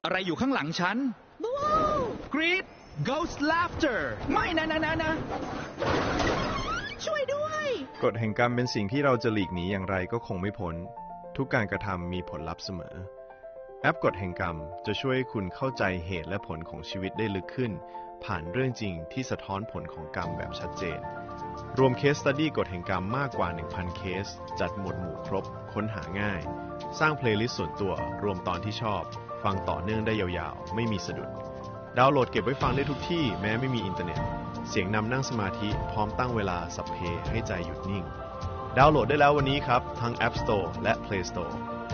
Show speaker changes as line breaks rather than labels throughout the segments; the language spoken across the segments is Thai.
อะไรอยู่ข้างหลังฉัน Greet Ghost Laughter ไม่นะ
ช่วยด้วย
กฎแห่งกรรมเป็นสิ่งที่เราจะหลีกหนีอย่างไรก็คงไม่พ้นทุกการกระทำมีผลลัพธ์เสมอแอปกฎแห่งกรรมจะช่วยให้คุณเข้าใจเหตุและผลของชีวิตได้ลึกขึ้นผ่านเรื่องจริงที่สะท้อนผลของกรรมแบบชัดเจนรวมเคสสตัดดี้กฎแห่งกรรมมากกว่า 1,000 เคสจัดหมวดหมู่ครบค้นหาง่ายสร้างเพลย์ลิสต์ส่วนตัวรวมตอนที่ชอบฟังต่อเนื่องได้ยาวๆไม่มีสะดุดดาวน์โหลดเก็บไว้ฟังได้ทุกที่แม้ไม่มีอินเทอร์เน็ตเสียงนำนั่งสมาธิพร้อมตั้งเวลาสัพเพให้ใจหยุดนิ่งดาวน์โหลดได้แล้ววันนี้ครับทั้ง App Store และ Play Store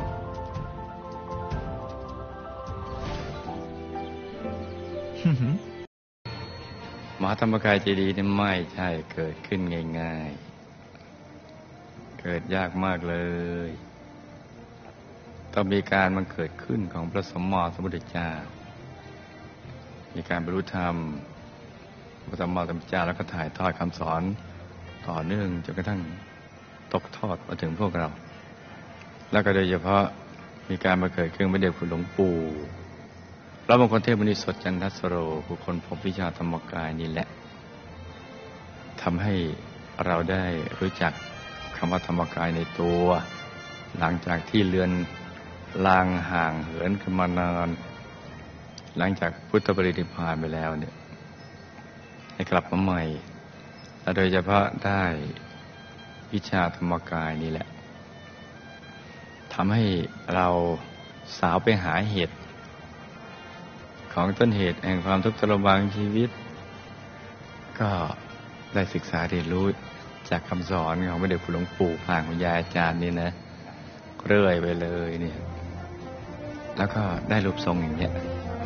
มหาธรรมกายเจดีย์นี่ไม่ใช่เกิดขึ้นง่ายๆเกิดยากมากเลยต้องมีการมันเกิดขึ้นของพระสัมมาสัมพุทธเจ้ามีการบรรลุธรรมพระสัมมาสัมพุทธเจ้าแล้วก็ถ่ายทอดคำสอนต่อเนื่องจนกระทั่งตกทอดมาถึงพวกเราแล้วก็โดยเฉพาะมีการมาเกิดขึ้นพระเดชคุณหลวงปู่พระมงคลเทพมุนีสดจันทสโรผู้คนพบวิชาธรรมกายนี่แหละทำให้เราได้รู้จักคำว่าธรรมกายในตัวหลังจากที่เลือนลางห่างเหินกันมานานหลังจากพุทธปรินิพพานไปแล้วเนี่ยให้กลับมาใหม่และโดยเฉพาะได้วิชาธรรมกายนี่แหละทำให้เราสาวไปหาเหตุของต้นเหตุแห่งความทุกข์ทรมานชีวิตก็ได้ศึกษาเรียนรู้จากคำสอนของพระเดชคุณหลวงปู่ผ่านคุณยายอาจารย์นี่นะเรื่อยไปเลยเนี่ยแล้วก็ได้รูปทรงอย่างเนี้ย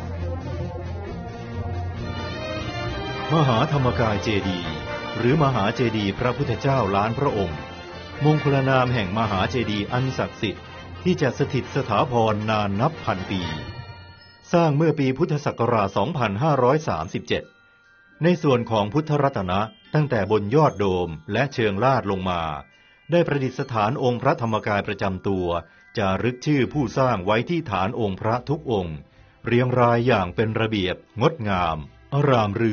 มหาธรรมกายเจดีย์หรือมหาเจดีย์พระพุทธเจ้าล้านพระองค์มงคลนามแห่งมหาเจดีย์อันศักดิ์สิทธิ์ที่จะสถิตสถาพรนานนับพันปีสร้างเมื่อปีพุทธศักราช 2537 ในส่วนของพุทธรัตนะตั้งแต่บนยอดโดมและเชิงลาดลงมาได้ประดิษฐานองค์พระธรรมกายประจำตัวจารึกชื่อผู้สร้างไว้ที่ฐานองค์พระทุกองค์เรียงรายอย่างเป็นระเบียบงดงามอร่ามฤ